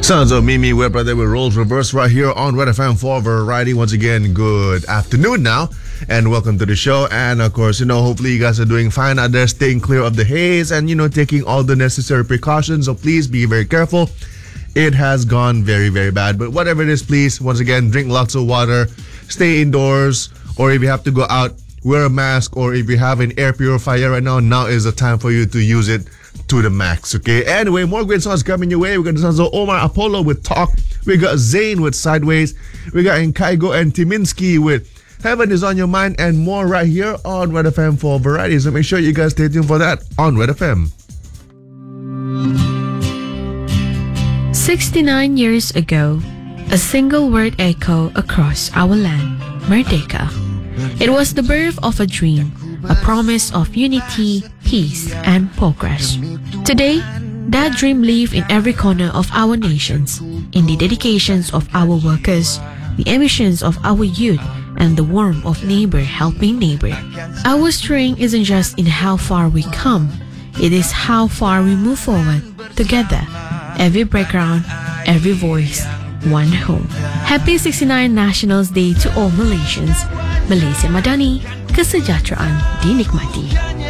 Sounds of Mimi Web right there with Roles Reverse right here on Red FM for Variety. Once again, good afternoon now and welcome to the show. And of course, hopefully you guys are doing fine out there, staying clear of the haze and, taking all the necessary precautions. So please be very careful. It has gone very, very bad. But whatever it is, please, once again, drink lots of water, stay indoors, or if you have to go out, wear a mask, or if you have an air purifier right now is the time for you to use it to the max, okay? Anyway, more great songs coming your way. We got the sons of Omar Apollo with Talk. We got Zayn with Sideways. We got Nkaigo and Timinski with Heaven Is On Your Mind, and more right here on Red FM for Variety. So make sure you guys stay tuned for that on Red FM. 69 years ago, a single word echoed across our land, Merdeka. It was the birth of a dream, a promise of unity, peace, and progress. Today, that dream lives in every corner of our nations, in the dedications of our workers, the ambitions of our youth, and the warmth of neighbor helping neighbor. Our strength isn't just in how far we come, it is how far we move forward together. Every background, every voice, one home. Happy 69 Nationals Day to all Malaysians. Malaysia Madani, kesejahteraan dinikmati.